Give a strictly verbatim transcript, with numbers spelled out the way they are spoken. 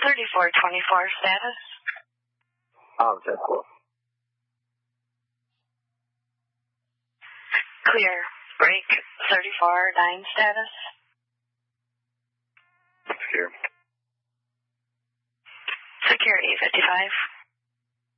thirty-four twenty-four status. Um, ten four. Clear. Break thirty-four nine status. Secure. Secure E fifty-five.